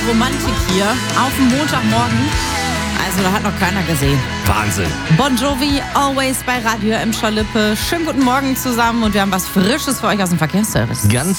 Romantik hier auf dem Montagmorgen. Also da hat noch keiner gesehen. Wahnsinn. Bon Jovi, Always bei Radio M. Schalippe. Schönen guten Morgen zusammen und wir haben was Frisches für euch aus dem Verkehrsservice. Ganz